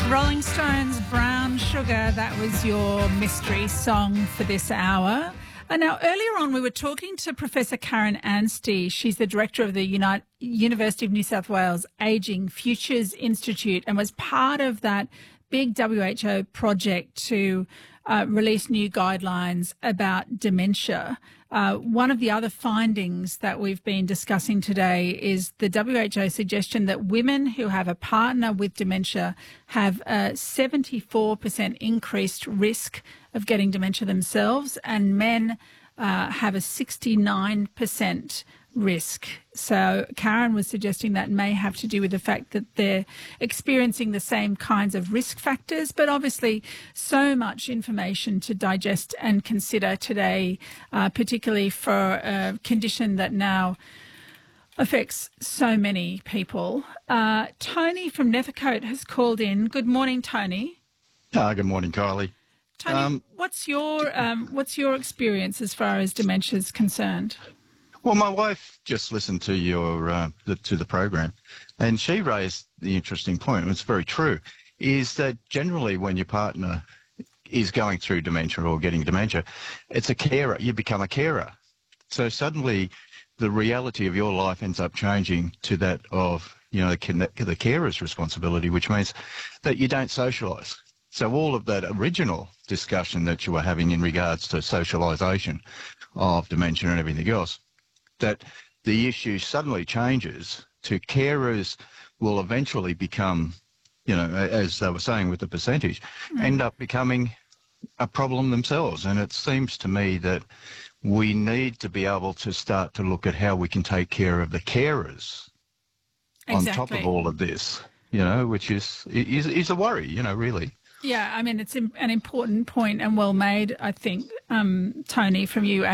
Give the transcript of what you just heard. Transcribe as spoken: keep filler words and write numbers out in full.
Rolling Stones, Brown Sugar, that was your mystery song for this hour. And now, earlier on, we were talking to Professor Karen Anstey. She's the director of the Uni- University of New South Wales Ageing Futures Institute and was part of that big W H O project to uh, release new guidelines about dementia. Uh, one of the other findings that we've been discussing today is the W H O suggestion that women who have a partner with dementia have a seventy-four percent increased risk of getting dementia themselves, and men uh, have a sixty-nine percent risk. So Karen was suggesting that may have to do with the fact that they're experiencing the same kinds of risk factors, but obviously so much information to digest and consider today, uh, particularly for a condition that now affects so many people. Uh, Tony from Nethercote has called in. Good morning, Tony. Ah, good morning, Kylie. Tony, um, what's your um, what's your experience as far as dementia is concerned? Well, my wife just listened to your uh, the, to the program, and she raised the interesting point, and it's very true, is that generally when your partner is going through dementia or getting dementia, it's a carer. You become a carer. So suddenly the reality of your life ends up changing to that of, you know, the, the carer's responsibility, which means that you don't socialise. So all of that original discussion that you were having in regards to socialisation of dementia and everything else, that the issue suddenly changes to carers will eventually become, you know, as they were saying with the percentage, mm. end up becoming a problem themselves. And it seems to me that we need to be able to start to look at how we can take care of the carers exactly. on top of all of this, you know, which is, is, is a worry, you know, really. Yeah, I mean, it's an important point and well made, I think, um, Tony, from you.